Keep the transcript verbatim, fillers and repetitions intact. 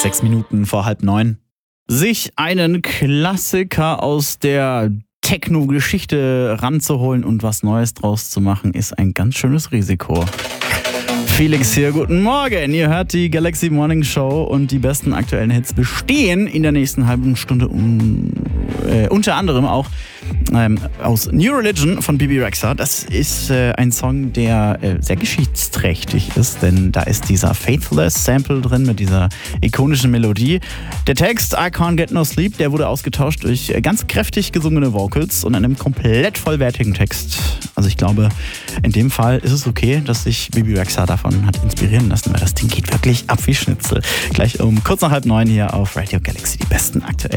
Sechs Minuten vor halb neun. Sich einen Klassiker aus der Techno-Geschichte ranzuholen und was Neues draus zu machen, ist ein ganz schönes Risiko. Felix hier, guten Morgen. Ihr hört die Galaxy Morning Show und die besten aktuellen Hits bestehen in der nächsten halben Stunde um, äh, unter anderem auch ähm, aus New Religion von Bebe Rexha. Das ist äh, ein Song, der äh, sehr geschichtsträchtig ist, denn da ist dieser Faithless Sample drin mit dieser ikonischen Melodie. Der Text I Can't Get No Sleep, der wurde ausgetauscht durch ganz kräftig gesungene Vocals und einem komplett vollwertigen Text. Also ich glaube, in dem Fall ist es okay, dass sich Bebe Rexha davon hat inspirieren lassen, weil das Ding geht wirklich ab wie Schnitzel. Gleich um kurz nach halb neun hier auf Radio Galaxy, die besten aktuellen